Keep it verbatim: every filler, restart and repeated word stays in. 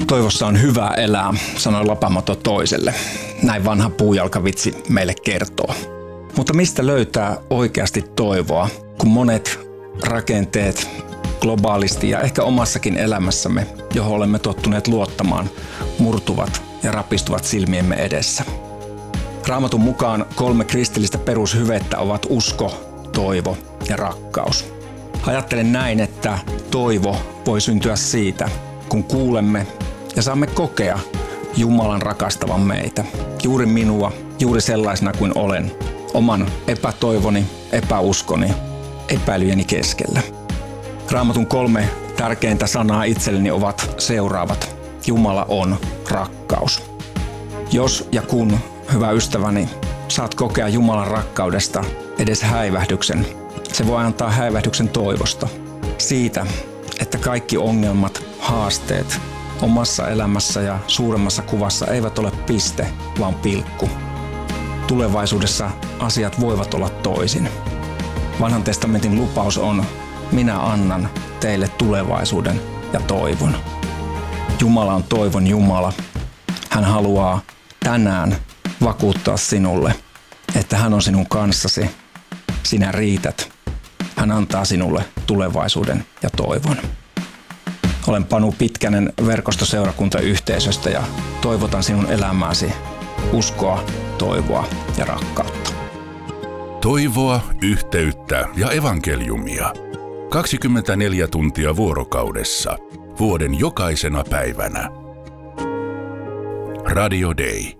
Toivossa on hyvä elää, sanoi Lapamato toiselle. Näin vanha puujalkavitsi meille kertoo. Mutta mistä löytää oikeasti toivoa, kun monet rakenteet globaalisti ja ehkä omassakin elämässämme, johon olemme tottuneet luottamaan, murtuvat ja rapistuvat silmiemme edessä? Raamatun mukaan kolme kristillistä perushyvettä ovat usko, toivo ja rakkaus. Ajattelen näin, että toivo voi syntyä siitä, kun kuulemme ja saamme kokea Jumalan rakastavan meitä, juuri minua, juuri sellaisena kuin olen, oman epätoivoni, epäuskoni, epäilyjeni keskellä. Raamatun kolme tärkeintä sanaa itselleni ovat seuraavat. Jumala on rakkaus. Jos ja kun, hyvä ystäväni, saat kokea Jumalan rakkaudesta edes häivähdyksen, se voi antaa häivähdyksen toivosta. Siitä, että kaikki ongelmat, haasteet omassa elämässä ja suuremmassa kuvassa eivät ole piste, vaan pilkku. Tulevaisuudessa asiat voivat olla toisin. Vanhan testamentin lupaus on, minä annan teille tulevaisuuden ja toivon. Jumala on toivon Jumala. Hän haluaa tänään vakuuttaa sinulle, että hän on sinun kanssasi. Sinä riität. Hän antaa sinulle tulevaisuuden ja toivon. Olen Panu Pitkänen verkostoseurakuntayhteisöstä ja toivotan sinun elämääsi uskoa, toivoa ja rakkautta. Toivoa, yhteyttä ja evankeliumia. kaksikymmentäneljä tuntia vuorokaudessa, vuoden jokaisena päivänä. Radio Day.